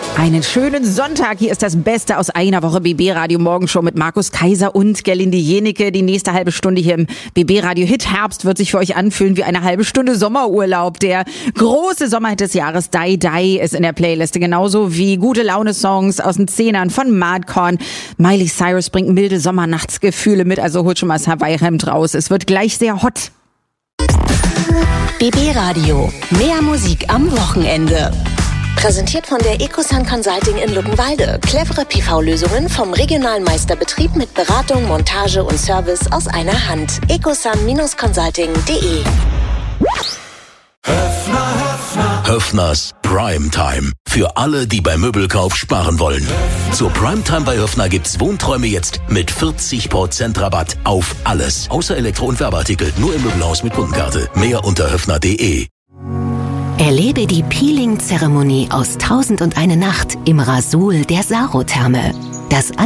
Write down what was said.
Einen schönen Sonntag. Hier ist das Beste aus einer Woche BB-Radio Morgenshow mit Markus Kaiser und Gerlinde Jenecke. Die nächste halbe Stunde hier im BB-Radio Hit Herbst wird sich für euch anfühlen wie eine halbe Stunde Sommerurlaub. Der große Sommerhit des Jahres, Die Die, ist in der Playliste. Genauso wie gute Laune-Songs aus den Zehnern von Madcorn. Miley Cyrus bringt milde Sommernachtsgefühle mit, also holt schon mal das Hawaii-Hemd raus. Es wird gleich sehr hot. BB-Radio. Mehr Musik am Wochenende. Präsentiert von der Ecosun Consulting in Luckenwalde. Clevere PV-Lösungen vom regionalen Meisterbetrieb mit Beratung, Montage und Service aus einer Hand. ecosun-consulting.de. Höffners Primetime. Für alle, die beim Möbelkauf sparen wollen. Zur Primetime bei Höffner gibt's Wohnträume jetzt mit 40% Rabatt auf alles. Außer Elektro- und Werbeartikel. Nur im Möbelhaus mit Kundenkarte. Mehr unter höffner.de. Erlebe die Peeling-Zeremonie aus 1001 Nacht im Rasul der Saro-Therme. Das